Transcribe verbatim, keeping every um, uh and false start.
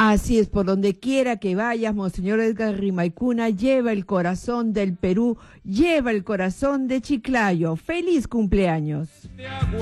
Así es, por donde quiera que vayas, Monseñor Edgar Rimaicuna lleva el corazón del Perú, lleva el corazón de Chiclayo. ¡Feliz cumpleaños!